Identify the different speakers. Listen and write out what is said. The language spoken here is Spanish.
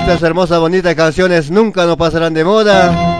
Speaker 1: Estas hermosas, bonitas canciones nunca nos pasarán de moda.